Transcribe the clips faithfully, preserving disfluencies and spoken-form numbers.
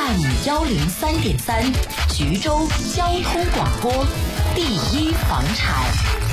M 幺零三点三，橘洲交通广播，第一房产。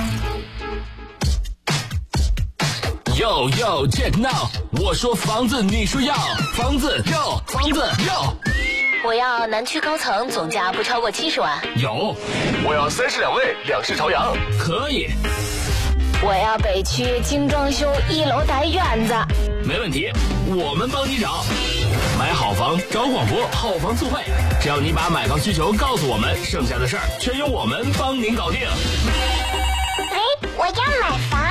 Yo yo check now， 我说房子你说要，房子要，房子要。 我要南区高层，总价不超过七十万。 有。 我要三室两卫，两室朝阳。 可以。 我要北区精装修，一楼带院子。 没问题，我们帮你找。买好房找广播，好房速配，只要你把买房需求告诉我们，剩下的事儿全由我们帮您搞定。 喂，我要买房。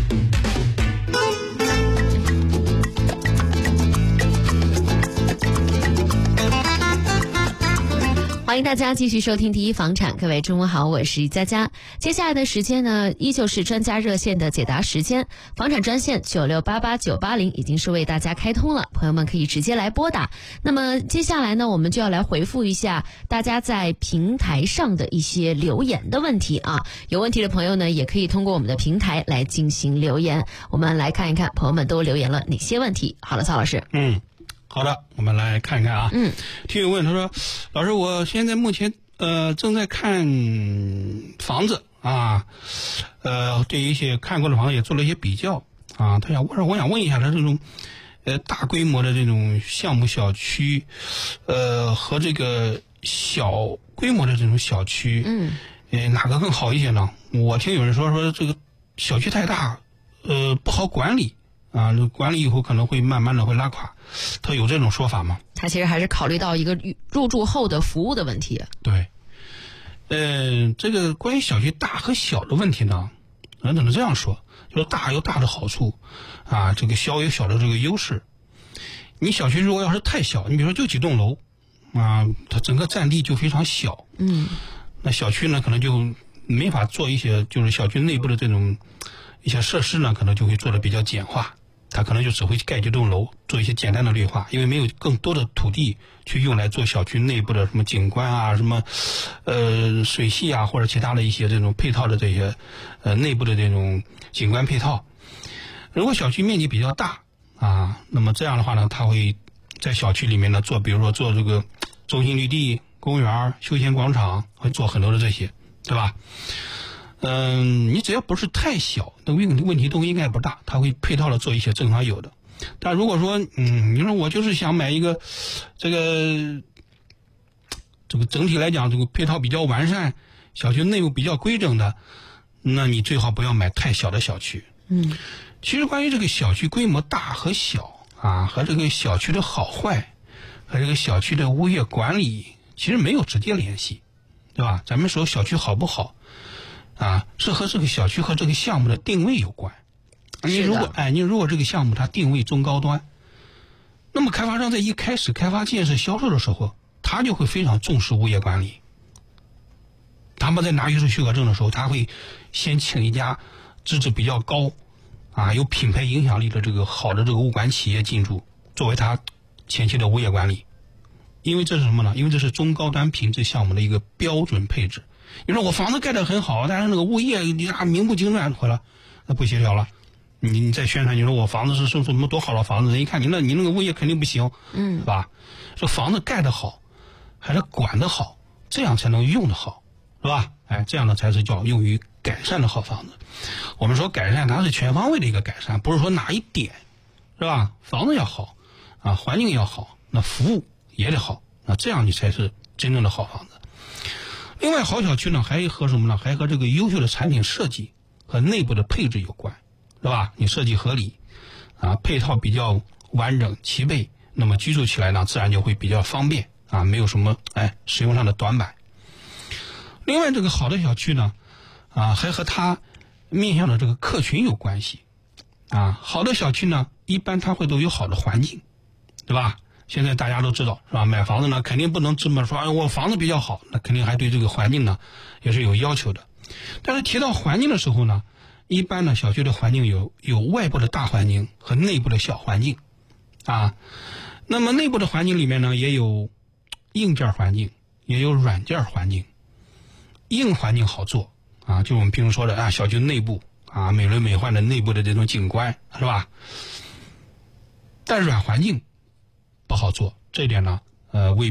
欢迎大家继续收听第一房产，各位中午好，我是佳佳。接下来的时间呢，依旧是专家热线的解答时间。房产专线九六八八九八零已经是为大家开通了，朋友们可以直接来拨打。那么接下来呢，我们就要来回复一下大家在平台上的一些留言的问题啊。有问题的朋友呢，也可以通过我们的平台来进行留言。我们来看一看朋友们都留言了哪些问题。好了，曹老师。 嗯。好的，我们来看一看啊。 嗯， 听友问他说：“老师，我现在目前呃正在看房子啊，呃对一些看过的房子也做了一些比较啊。他想问，我想问一下，他这种呃大规模的这种项目小区，呃和这个小规模的这种小区， 嗯， 呃哪个更好一些呢？我听有人说说这个小区太大，呃不好管理。”啊，管理以后可能会慢慢的会拉垮，他有这种说法吗？ 他其实还是考虑到一个入住后的服务的问题。 对，呃，这个关于小区大和小的问题呢，人只能这样说，就是大有大的好处，啊，这个小有小的这个优势。你小区如果要是太小，你比如说就几栋楼，啊，它整个占地就非常小， 嗯， 那小区呢可能就没法做一些，就是小区内部的这种一些设施呢，可能就会做的比较简化。他可能就只会盖几栋楼，做一些简单的绿化，因为没有更多的土地去用来做小区内部的什么景观啊、什么呃水系啊或者其他的一些这种配套的这些呃内部的这种景观配套。如果小区面积比较大啊，那么这样的话呢，他会在小区里面呢做，比如说做这个中心绿地、公园、休闲广场，会做很多的这些，对吧？嗯，你只要不是太小，那问题问题都应该不大，它会配套的做一些正常有的。但如果说，嗯，你说我就是想买一个，这个，这个整体来讲，这个配套比较完善，小区内部比较规整的，那你最好不要买太小的小区。 嗯， 其实关于这个小区规模大和小啊，和这个小区的好坏，和这个小区的物业管理，其实没有直接联系，对吧？咱们说小区好不好？啊，是和这个小区和这个项目的定位有关。你如果哎，你如果这个项目它定位中高端，那么开发商在一开始开发建设销售的时候，他就会非常重视物业管理。他们在拿预售许可证的时候，他会先请一家资质比较高、啊有品牌影响力的这个好的这个物管企业进驻，作为他前期的物业管理。因为这是什么呢？因为这是中高端品质项目的一个标准配置。你说我房子盖得很好，但是那个物业你啊名不经传，回来那不协调了。你你再宣传，你说我房子是是什么多好的房子，人一看你那你那个物业肯定不行， 嗯， 是吧？这房子盖得好，还是管得好，这样才能用得好，是吧？哎，这样的才是叫用于改善的好房子。我们说改善，它是全方位的一个改善，不是说哪一点，是吧？房子要好啊，环境要好，那服务也得好，那这样你才是真正的好房子。另外，好小区呢还和什么呢？还和这个优秀的产品设计和内部的配置有关，是吧？你设计合理，啊，配套比较完整齐备，那么居住起来呢，自然就会比较方便啊，没有什么哎使用上的短板。另外，这个好的小区呢，啊，还和它面向的这个客群有关系，啊，好的小区呢，一般它会都有好的环境，对吧？现在大家都知道，是吧？买房子呢，肯定不能这么说，哎，我房子比较好，那肯定还对这个环境呢也是有要求的。但是提到环境的时候呢，一般呢，小区的环境有有外部的大环境和内部的小环境，啊，那么内部的环境里面呢，也有硬件环境，也有软件环境。硬环境好做啊，就我们平时说的啊，小区内部啊，美轮美奂的内部的这种景观，是吧？但软环境不好做，这一点呢，呃，未